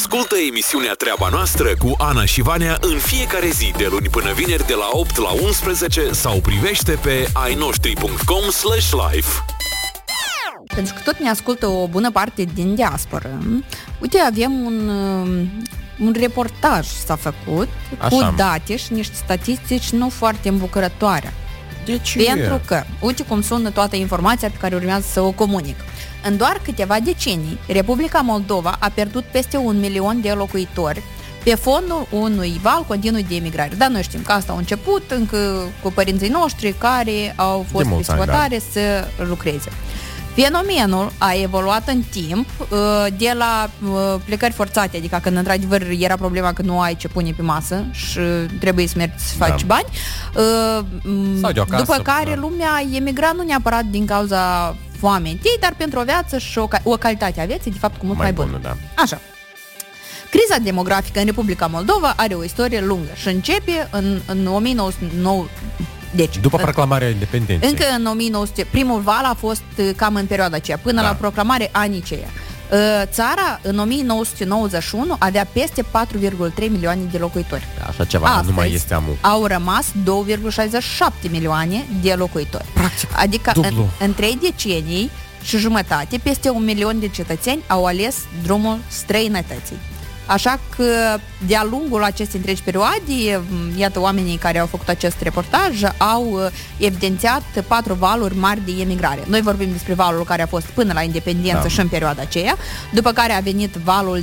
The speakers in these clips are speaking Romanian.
Ascultă emisiunea Treaba Noastră cu Ana și Vania în fiecare zi de luni până vineri de la 8 la 11 sau privește pe ainoștri.com/live. Pentru că tot ne ascultă o bună parte din diasporă. Uite, avem un reportaj s-a făcut cu date și niște statistici nu foarte îmbucurătoare. De ce? Pentru că, uite cum sună toată informația pe care urmează să o comunic. În doar câteva decenii, Republica Moldova a pierdut peste 1 milion de locuitori pe fondul unui val continuu de emigrare. Dar noi știm că asta a început încă cu părinții noștri care au fost pe hotare să lucreze. Fenomenul a evoluat în timp de la plecări forțate, adică când într-adevăr era problema că nu ai ce pune pe masă și trebuie să mergi să faci bani, după care lumea emigra nu neapărat din cauza foametei, dar pentru o viață și o calitate a vieții, de fapt, cu mult mai bună. Da. Așa. Criza demografică în Republica Moldova are o istorie lungă și începe în 1909. Deci, după proclamarea independenței. Încă în 1900, primul val a fost cam în perioada aceea, până la proclamare anii aceia. Țara, în 1991, avea peste 4,3 milioane de locuitori. Așa ceva. Astăzi, nu mai este amul. Au rămas 2,67 milioane de locuitori. Practic, adică în 3 decenii și jumătate, peste 1 milion de cetățeni au ales drumul străinătății. Așa că, de-a lungul acestei întregi perioade, iată, oamenii care au făcut acest reportaj au evidențiat 4 valuri mari de emigrare. Noi vorbim despre valul care a fost până la independență și în perioada aceea, după care a venit valul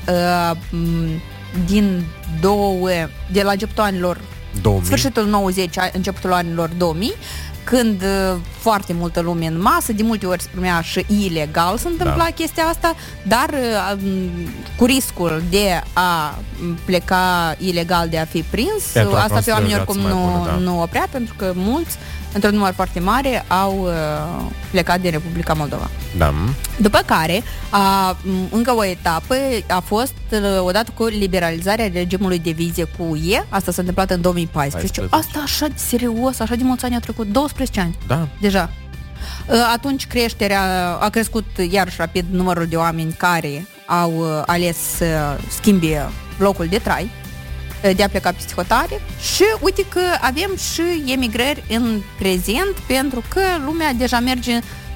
de la începutul anilor 2000. Sfârșitul 90, începutul anilor 2000, când foarte multă lume în masă, de multe ori se primea și ilegal se întâmpla chestia asta, dar cu riscul de a pleca ilegal, de a fi prins, asta pe oameni oricum nu oprea, pentru că mulți, într-un număr foarte mare, au plecat din Republica Moldova. Da. După care, încă o etapă a fost odată cu liberalizarea regimului de vize cu UE. Asta s-a întâmplat în 2014. Asta așa de serios, așa de mulți ani a trecut, 12 ani. Da. Deja. Atunci a crescut iarăși rapid numărul de oameni care au ales să schimbe locul de trai, de a pleca peste hotare, și uite că avem și emigrări în prezent, pentru că lumea deja merge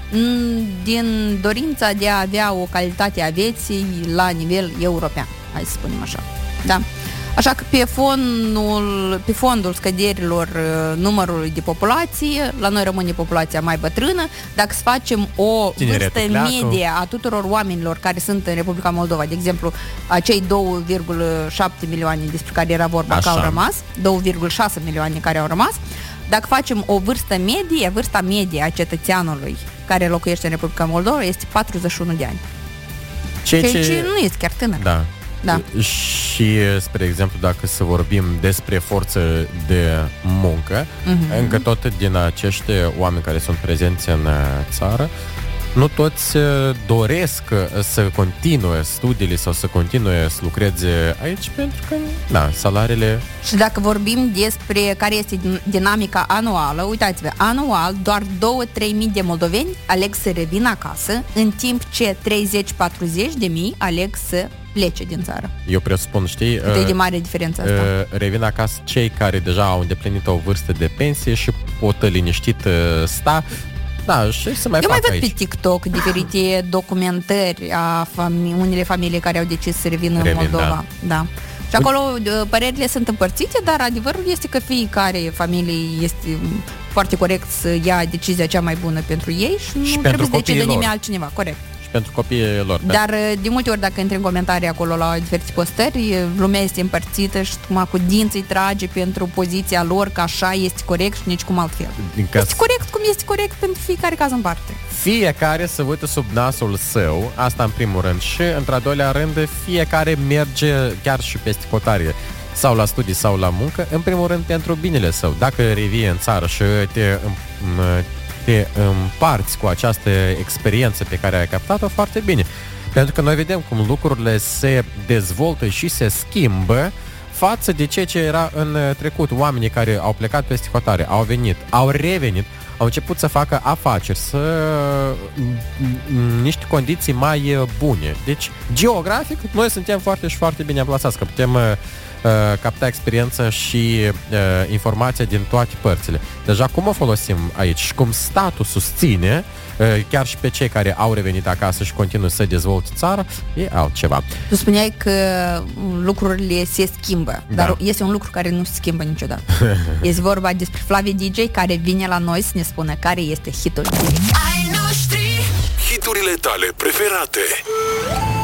din dorința de a avea o calitate a vieții la nivel european, hai să spunem așa. Da. Așa că pe fondul scăderilor numărului de populație, la noi rămâne populația mai bătrână. Dacă să facem o vârstă medie a tuturor oamenilor care sunt în Republica Moldova, de exemplu, acei 2,7 milioane despre care era vorba că au rămas, 2,6 milioane care au rămas, dacă facem o vârstă medie, vârsta medie a cetățeanului care locuiește în Republica Moldova este 41 de ani. Ceea ce nu este chiar tânăr. Da. Da. Și, spre exemplu, dacă să vorbim despre forță de muncă, încă tot din acești oameni care sunt prezenți în țară, nu toți doresc să continue studiile sau să continue să lucreze aici, pentru că, salariile... Și dacă vorbim despre care este dinamica anuală, uitați-vă, anual doar 2-3 mii de moldoveni aleg să revină acasă, în timp ce 30-40 de mii aleg să plece din țară. Eu presupun, știi... Cât e de mare diferența asta. Revin acasă cei care deja au îndeplinit o vârstă de pensie și pot liniștit sta. Da, și să mai eu fac mai văd aici pe TikTok diferite documentări a unele familii care au decis să revină în Moldova. Da. Și acolo părerile sunt împărțite, dar adevărul este că fiecare familie este foarte corect să ia decizia cea mai bună pentru ei și nu trebuie să decide nimeni altcineva. Corect. Pentru copiii lor. Dar de multe ori, dacă intri în comentarii acolo la diferite postări, lumea este împărțită și cu dinții trage pentru poziția lor, că așa este corect și nici cum altfel. Este corect cum este corect pentru fiecare caz în parte. Fiecare să uită sub nasul său, asta în primul rând, și într-a doilea rând, fiecare merge chiar și peste hotare, sau la studii sau la muncă, în primul rând pentru binele său. Dacă revii în țară și te împarți cu această experiență pe care ai captat-o, foarte bine. Pentru că noi vedem cum lucrurile se dezvoltă și se schimbă față de ceea ce era în trecut. Oamenii care au plecat peste hotare, au venit, au revenit, au început să facă afaceri, niște condiții mai bune. Deci, geografic, noi suntem foarte și foarte bine amplasați, că putem capta experiență și informația din toate părțile. Deja cum o folosim aici și cum statul susține chiar și pe cei care au revenit acasă și continuă să dezvolte țara, e altceva. Tu spuneai că lucrurile se schimbă, dar este un lucru care nu se schimbă niciodată. Este vorba despre Flavie DJ, care vine la noi să ne spună care este hitul. Hiturile tale preferate.